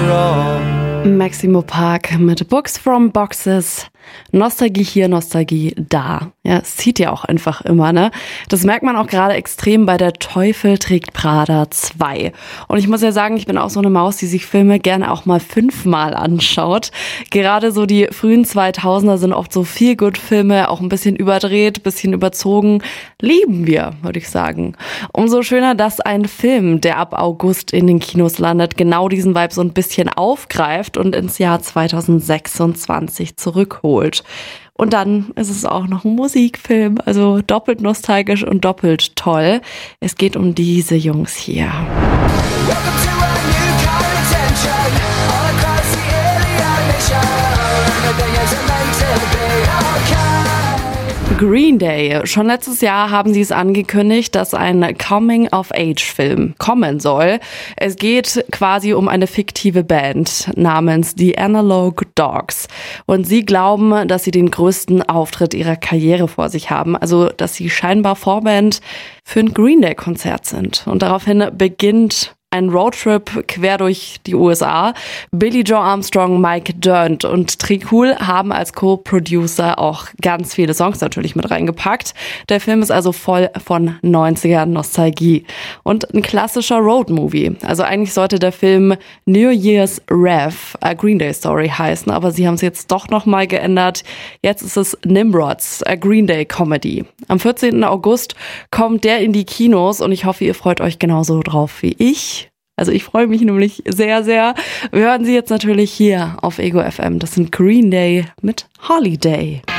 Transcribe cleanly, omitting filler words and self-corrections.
wrong. Maximo Park mit Books from Boxes. Nostalgie hier, Nostalgie da. Ja, es zieht ja auch einfach immer, ne? Das merkt man auch gerade extrem bei Der Teufel trägt Prada 2. Und ich muss ja sagen, ich bin auch so eine Maus, die sich Filme gerne auch mal 5-mal anschaut. Gerade so die frühen 2000er sind oft so Feel-Good-Filme, auch ein bisschen überdreht, bisschen überzogen. Lieben wir, würde ich sagen. Umso schöner, dass ein Film, der ab August in den Kinos landet, genau diesen Vibe so ein bisschen aufgreift und ins Jahr 2026 zurückholt. Und dann ist es auch noch ein Musikfilm, also doppelt nostalgisch und doppelt toll. Es geht um diese Jungs hier. Green Day. Schon letztes Jahr haben sie es angekündigt, dass ein Coming-of-Age-Film kommen soll. Es geht quasi um eine fiktive Band namens The Analog Dogs. Und sie glauben, dass sie den größten Auftritt ihrer Karriere vor sich haben. Also, dass sie scheinbar Vorband für ein Green Day-Konzert sind. Und daraufhin beginnt ein Roadtrip quer durch die USA. Billie Joe Armstrong, Mike Dirnt und Tricul haben als Co-Producer auch ganz viele Songs natürlich mit reingepackt. Der Film ist also voll von 90er Nostalgie und ein klassischer Road-Movie. Also eigentlich sollte der Film New Year's Rev, A Green Day Story heißen, aber sie haben es jetzt doch nochmal geändert. Jetzt ist es Nimrods, A Green Day Comedy. Am 14. August kommt der in die Kinos und ich hoffe, ihr freut euch genauso drauf wie ich. Also ich freue mich nämlich sehr, sehr. Wir hören sie jetzt natürlich hier auf Ego FM. Das sind Green Day mit Holiday.